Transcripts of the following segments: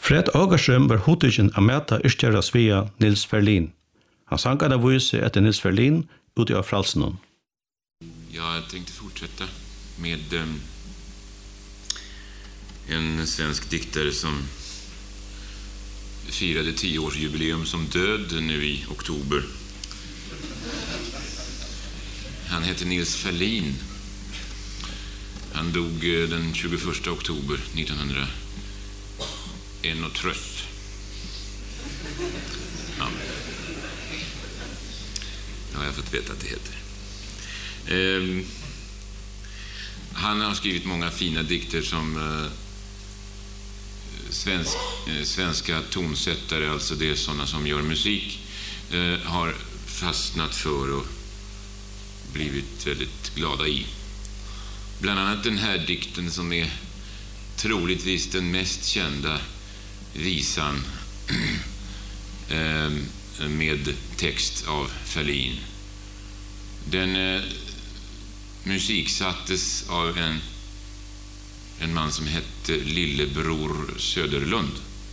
Fred Ågerström var hotingen av mäta yrkjæra svea Nils Ferlin. Han sang av vise etter Nils Ferlin ute av Fralsenon. Ja, jag tänkte fortsätta med en svensk diktare som firade 10-årsjubileum som död nu i oktober. Han heter Nils Ferlin. Han dog den 21 oktober 1901 och tröst. Ja. Det har jag fått veta att det heter. Han har skrivit många fina dikter som svenska tonsättare, alltså det är sådana som gör musik, har fastnat för och blivit väldigt glada i. Bland annat den här dikten som är troligtvis den mest kända visan med text av Ferlin. Den musiksattes av en man som hette Lillebror Söderlund.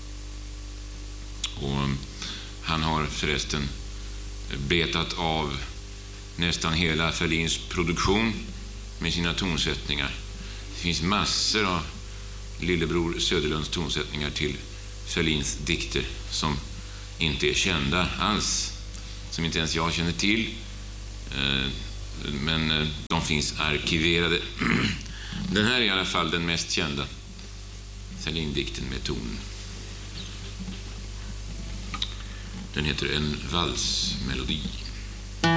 Och han har förresten betat av nästan hela Ferlins produktion med sina tonsättningar. Det finns massor av Lillebror Söderlunds tonsättningar till Ferlins dikter som inte är kända alls, som inte ens jag känner till, men de finns arkiverade. Den här är i alla fall den mest kända Ferlin-dikten med ton. Den heter En valsmelodi.